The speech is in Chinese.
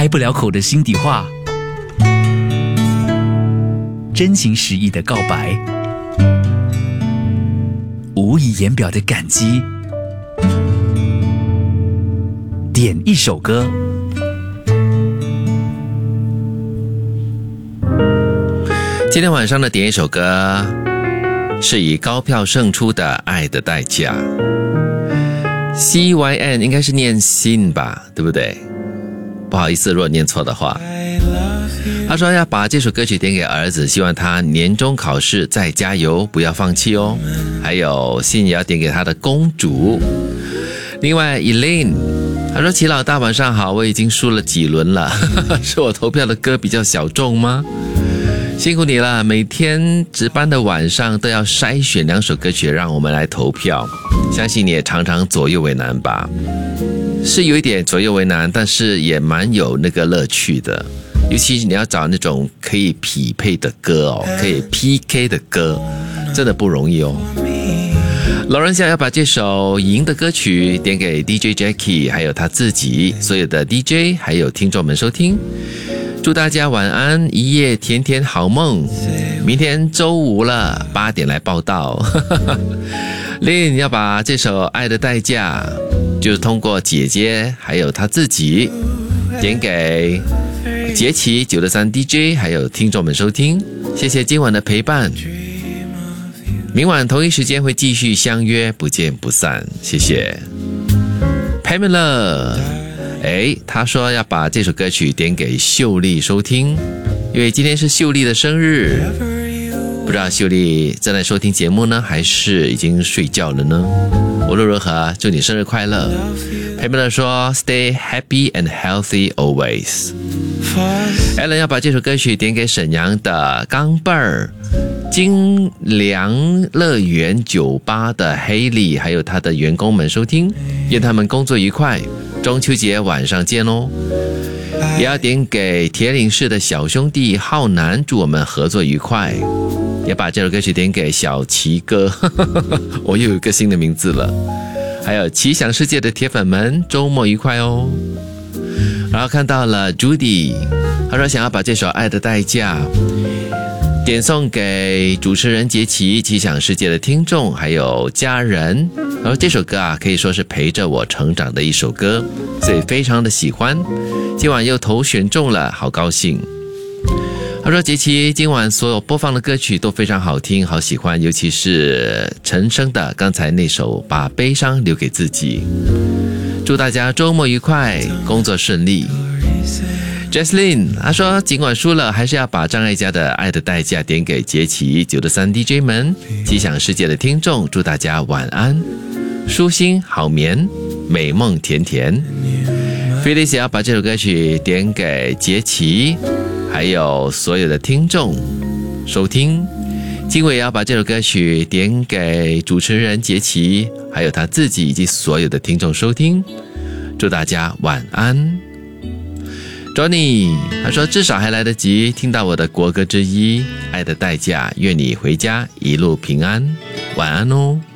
开不了口的心底话，真情实意的告白，无以言表的感激，点一首歌。 今天晚上的点一首歌是以高票胜出的《爱的代价》。CYN 应该是念信吧，对不对？不好意思，如果念错的话。他说要把这首歌曲点给儿子，希望他年终考试再加油，不要放弃哦。还有信也要点给他的公主。另外 Elaine 他说齐老大晚上好，我已经输了几轮了是我投票的歌比较小众吗？辛苦你了，每天值班的晚上都要筛选2首歌曲让我们来投票，相信你也常常左右为难吧。是有一点左右为难，但是也蛮有那个乐趣的，尤其你要找那种可以匹配的歌哦，可以 PK 的歌，真的不容易哦。老人家要把这首赢的歌曲点给 DJ Jackie 还有他自己所有的 DJ 还有听众们收听，祝大家晚安，一夜甜甜好梦。明天周五了，8点来报道Lin 要把这首《爱的代价》就是通过姐姐还有她自己点给杰奇963 DJ 还有听众们收听，谢谢今晚的陪伴，明晚同一时间会继续相约，不见不散，谢谢 Pamela。他说要把这首歌曲点给秀丽收听，因为今天是秀丽的生日，不知道秀丽正在收听节目呢，还是已经睡觉了呢？无论如何，祝你生日快乐。Pamela 说 Stay happy and healthy always。 Alan 要把这首歌曲点给沈阳的钢镚儿金良乐园酒吧的 Haley 还有他的员工们收听，愿他们工作愉快，中秋节晚上见哦。也要点给铁岭市的小兄弟浩南，祝我们合作愉快。也把这首歌曲点给小齐哥我又有一个新的名字了。还有奇想世界的铁粉们，周末愉快哦。然后看到了 Judy， 他说想要把这首《爱的代价》点送给主持人杰奇、奇想世界的听众还有家人。然后这首歌可以说是陪着我成长的一首歌，所以非常的喜欢。今晚又投选中了，好高兴。他说杰奇今晚所有播放的歌曲都非常好听，好喜欢，尤其是陈升的刚才那首把悲伤留给自己。祝大家周末愉快，工作顺利。Jesslyn 他说尽管输了，还是要把张艾嘉的《爱的代价》点给杰奇963 DJ 们，奇想世界的听众，祝大家晚安，舒心好眠，美梦甜甜。Phyllis 也要把这首歌曲点给杰奇还有所有的听众收听。经纬也要把这首歌曲点给主持人杰奇还有他自己以及所有的听众收听，祝大家晚安。Johnny 他说至少还来得及听到我的国歌之一《爱的代价》，愿你回家一路平安，晚安哦。